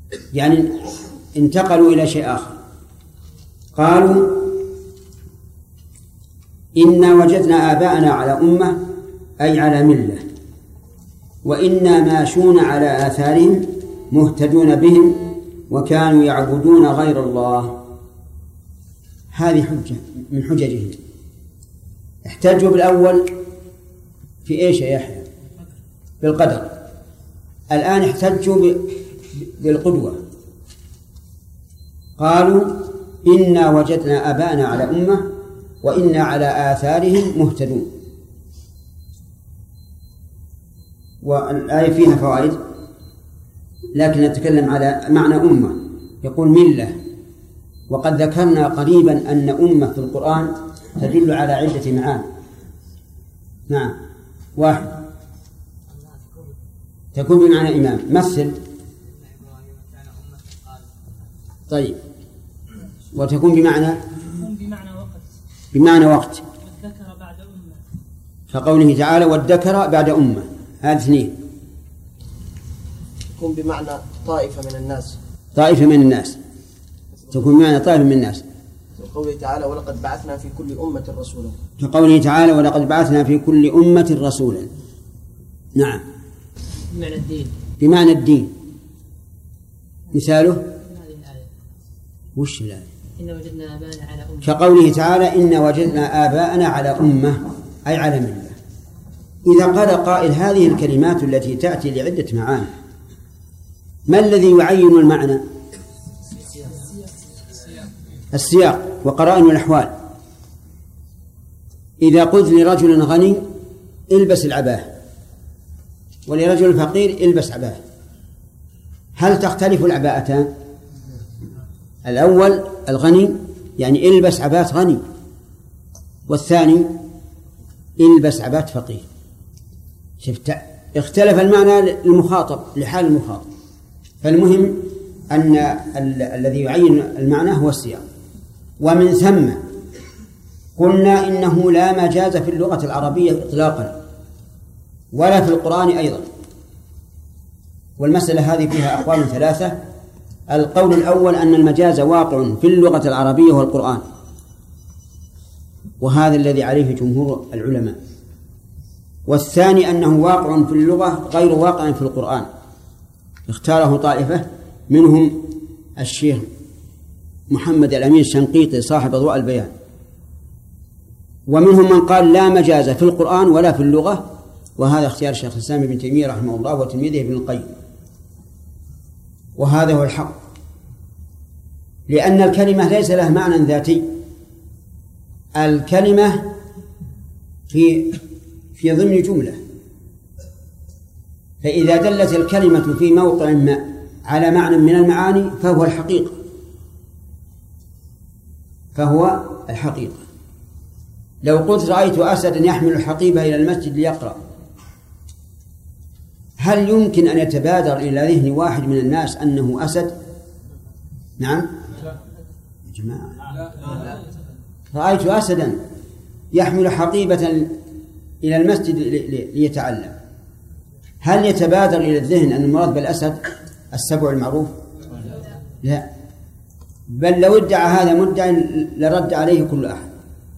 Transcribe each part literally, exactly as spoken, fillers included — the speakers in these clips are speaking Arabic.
يعني انتقلوا إلى شيء آخر. قالوا إنا وجدنا آباءنا على أمة أي على ملة، وإنا ماشون على آثارهم مهتدون بهم وكانوا يعبدون غير الله. هذه حجة من حججهم. احتجوا بالأول في إيش يا يحيى؟ بالقدر. الآن احتجوا بالقدوة. قالوا إنا وجدنا آباءنا على أمة وإنا على آثارهم مهتدون. والآية فيها فوائد، لكن نتكلم على معنى أمة. يقول ملة، وقد ذكرنا قريبا أن أمة في القرآن تدل على عدة معاني. نعم. واحد، تكون بمعنى إمام. مثل. طيب. وتكون بمعنى بمعنى وقت، والذكر بعد أمة، كقوله تعالى والذكر بعد أمة. هذه اثنين. تكون بمعنى طائفة من الناس. طائفة من الناس، تكون بمعنى طائفة من الناس. كقوله تعالى ولقد بعثنا في كل أمة رسولا. كقوله تعالى ولقد بعثنا في كل أمة رسولا. نعم. بمعنى الدين. بمعنى الدين. مثاله وش الآية؟ إن وجدنا آباءنا على أمة. كقوله تعالى إن وجدنا آباءنا على أمة أي على ملة. إذا قال قائل هذه الكلمات التي تأتي لعدة معاني، ما الذي يعين المعنى؟ السياق وقرائن الأحوال. إذا قلت لرجل غني البس العباءة، ولرجل فقير البس عباءة، هل تختلف العباءتان؟ الأول الغني يعني البس عباءة غني، والثاني البس عباءة فقير. شفت؟ اختلف المعنى للمخاطب، لحال المخاطب. فالمهم أن ال- الذي يعين المعنى هو السياق. ومن ثم قلنا إنه لا مجاز في اللغة العربية إطلاقا ولا في القرآن أيضا. والمسألة هذه فيها أقوال ثلاثة. القول الأول أن المجاز واقع في اللغة العربية والقرآن، وهذا الذي عليه جمهور العلماء. والثاني أنه واقع في اللغة غير واقع في القرآن، اختاره طائفة منهم الشيخ محمد الأمين الشنقيطي صاحب أضواء البيان، ومنهم من قال لا مجاز في القرآن ولا في اللغة، وهذا اختيار الشيخ الإسلام ابن تيمية رحمه الله وتلميذه ابن القيم. وهذا هو الحق، لأن الكلمة ليس لها معنى ذاتي. الكلمة في في ضمن جملة، فإذا دلت الكلمة في موقع ما على معنى من المعاني فهو الحقيقة، فهو الحقيقة. لو قلت رأيت أسدا يحمل الحقيبة إلى المسجد ليقرأ، هل يمكن أن يتبادر إلى ذهن واحد من الناس أنه أسد؟ نعم يا جماعة، رأيت أسدا يحمل حقيبة إلى المسجد ليتعلم، هل يتبادر إلى الذهن أن المراد بالأسد السبع المعروف؟ لا، بل لو ادعى هذا مدعي لرد عليه كل أحد.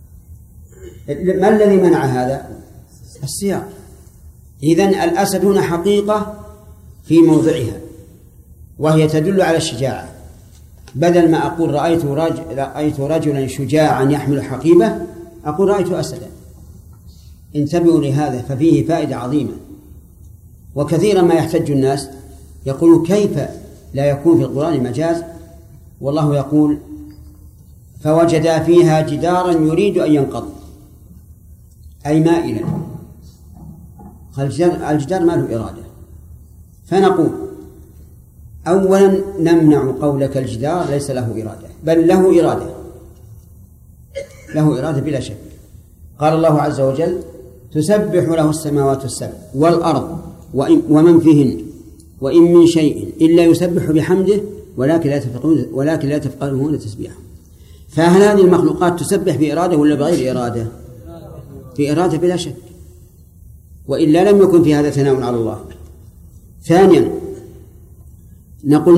ما الذي منع هذا؟ السياق. إذن الأسد هنا حقيقة في موضعها، وهي تدل على الشجاعة. بدل ما أقول رأيت رجل رأيت رجلا شجاعا يحمل حقيبة، أقول رأيت أسدا. انتبهوا لهذا، ففيه فائدة عظيمة. وكثيرا ما يحتج الناس يقول كيف لا يكون في القرآن مجاز، والله يقول فوجدا فيها جدارا يريد أن ينقض، أي مائلا. الجدار ما له إرادة. فنقول أولا نمنع قولك الجدار ليس له إرادة، بل له إرادة، له إرادة بلا شك. قال الله عز وجل تسبح له السماوات السبع والأرض ومن فيهن وإن من شيء إلا يسبح بحمده ولكن لا تفقهون ولكن لا تفقهون تسبيحه. فهل هذه المخلوقات تسبح بإرادة ولا بغير إرادة؟ بإرادة بلا شك، وإلا لم يكن في هذا ثناء على الله. ثانيا نقول